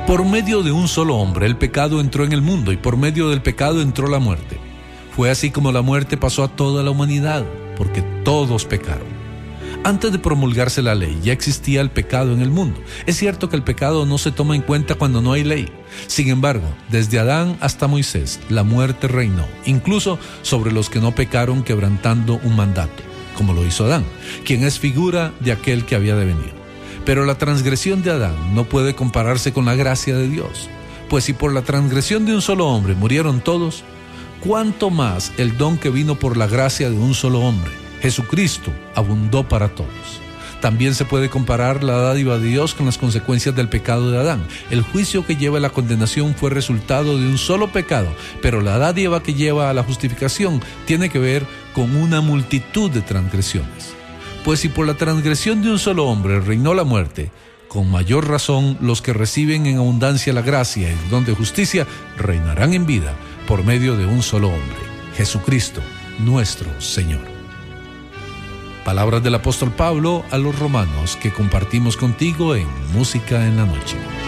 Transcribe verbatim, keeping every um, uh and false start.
Por medio de un solo hombre el pecado entró en el mundo y por medio del pecado entró la muerte. Fue así como la muerte pasó a toda la humanidad, porque todos pecaron. Antes de promulgarse la ley ya existía el pecado en el mundo. Es cierto que el pecado no se toma en cuenta cuando no hay ley. Sin embargo, desde Adán hasta Moisés, la muerte reinó, incluso sobre los que no pecaron quebrantando un mandato, como lo hizo Adán, quien es figura de aquel que había de venir. Pero la transgresión de Adán no puede compararse con la gracia de Dios, pues si por la transgresión de un solo hombre murieron todos, ¿cuánto más el don que vino por la gracia de un solo hombre, Jesucristo, abundó para todos? También se puede comparar la dádiva de Dios con las consecuencias del pecado de Adán. El juicio que lleva a la condenación fue resultado de un solo pecado, pero la dádiva que lleva a la justificación tiene que ver con una multitud de transgresiones. Pues si por la transgresión de un solo hombre reinó la muerte, con mayor razón los que reciben en abundancia la gracia y el don de justicia reinarán en vida por medio de un solo hombre, Jesucristo, nuestro Señor. Palabras del apóstol Pablo a los romanos que compartimos contigo en Música en la Noche.